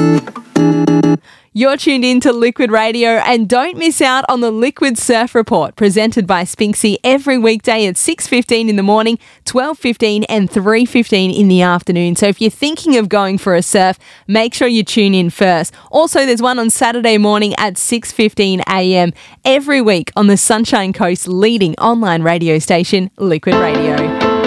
You're tuned in to Liquid Radio, and don't miss out on the Liquid Surf Report presented by Spinksy every weekday at 6:15 in the morning, 12:15 and 3:15 in the afternoon. So if you're thinking of going for a surf, make sure you tune in first. Also, there's one on Saturday morning at 6:15 a.m. every week on the Sunshine Coast's leading online radio station, Liquid Radio.